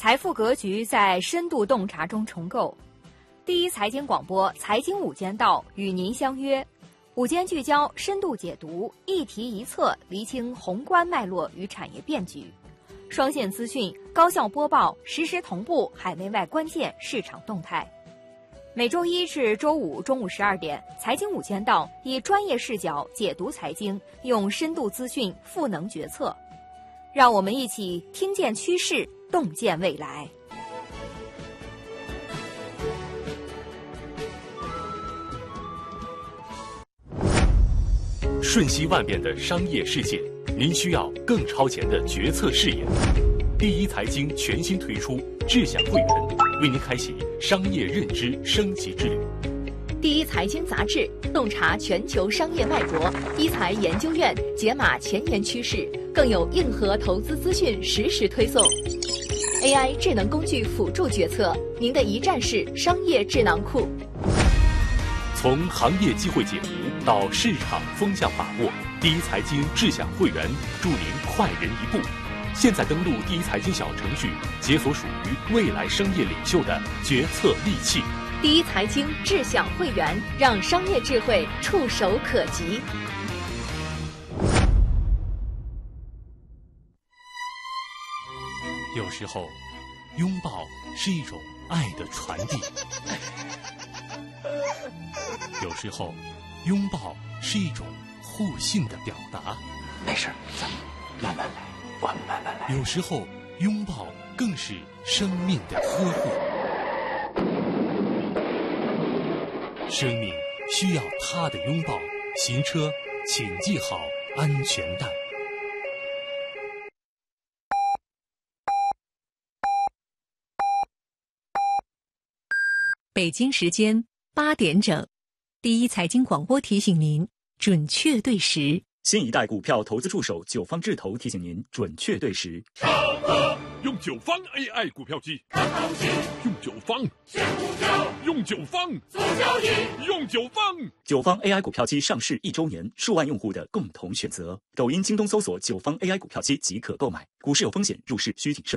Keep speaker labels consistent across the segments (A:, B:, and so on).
A: 财富格局在深度洞察中重构。第一财经广播财经午间道与您相约，午间聚焦，深度解读，一题一策，厘清宏观脉络与产业变局。双线资讯，高效播报，实时同步海内外关键市场动态。每周一至周五中午12点，财经午间道以专业视角解读财经，用深度资讯赋能决策。让我们一起听见趋势，洞见未来。
B: 瞬息万变的商业世界，您需要更超前的决策视野。第一财经全新推出智享会员，为您开启商业认知升级之旅。
C: 第一财经杂志洞察全球商业脉搏，一财研究院解码前沿趋势，更有硬核投资资讯实时推送。AI 智能工具辅助决策，您的一站式商业智囊库。
B: 从行业机会解读到市场风向把握，第一财经智享会员助您快人一步。现在登录第一财经小程序，解锁属于未来商业领袖的决策利器。
C: 第一财经智享会员，让商业智慧触手可及。
B: 有时候，拥抱是一种爱的传递；有时候，拥抱是一种互信的表达。
D: 没事，咱们慢慢来，我们慢慢来。
B: 有时候，拥抱更是生命的呵护。生命需要他的拥抱，行车请系好安全带。
E: 北京时间8点整，第一财经广播提醒您准确对时。
F: 新一代股票投资助手九方智投提醒您准确对时。
G: 用九方 AI 股票机，用九方选股票，用九方做交易，用九方。
F: 九方 AI 股票机上市1周年，数万用户的共同选择。抖音、京东搜索九方 AI 股票机即可购买。股市有风险，入市需谨慎。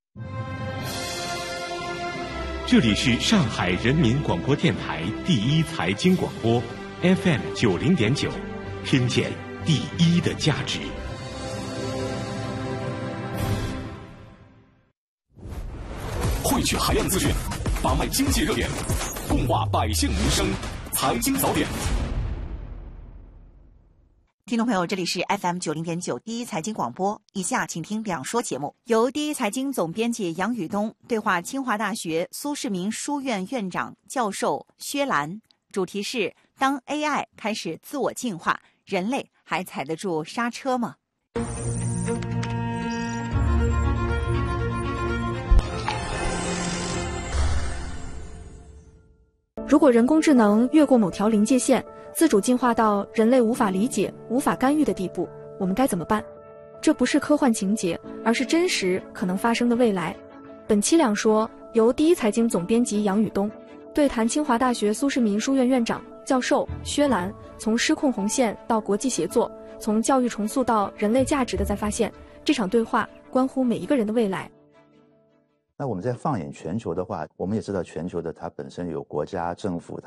H: 这里是上海人民广播电台第一财经广播 FM 90.9，听见第一的价值。
B: 汇聚海量资讯，把脉经济热点，共话百姓民生。财经早点。
I: 听众朋友，这里是 FM 90.9第一财经广播，以下请听两说节目，由第一财经总编辑杨宇东对话清华大学苏世民书院院长教授薛兰，主题是当 AI 开始自我进化，人类还踩得住刹车吗？
J: 如果人工智能越过某条临界线，自主进化到人类无法理解、无法干预的地步，我们该怎么办？这不是科幻情节，而是真实可能发生的未来。本期两说由第一财经总编辑杨宇东对谈清华大学苏世民书院院长教授薛兰，从失控红线到国际协作，从教育重塑到人类价值的再发现，这场对话关乎每一个人的未来。
K: 那我们再放眼全球的话，我们也知道全球的它本身有国家、政府，